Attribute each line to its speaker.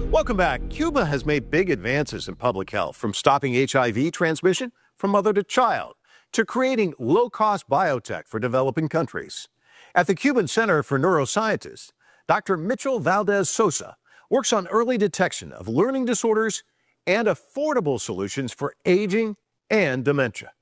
Speaker 1: Welcome back. Cuba has made big advances in public health, from stopping HIV transmission from mother to child to creating low-cost biotech for developing countries. At the Cuban Center for Neuroscientists, Dr. Mitchell Valdez Sosa works on early detection of learning disorders and affordable solutions for aging and dementia.